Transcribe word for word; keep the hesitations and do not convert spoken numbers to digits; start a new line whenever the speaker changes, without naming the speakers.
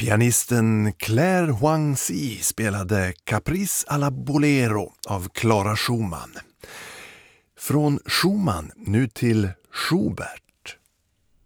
Pianisten Claire Huangzi spelade Caprice alla Bolero av Clara Schumann. Från Schumann nu till Schubert.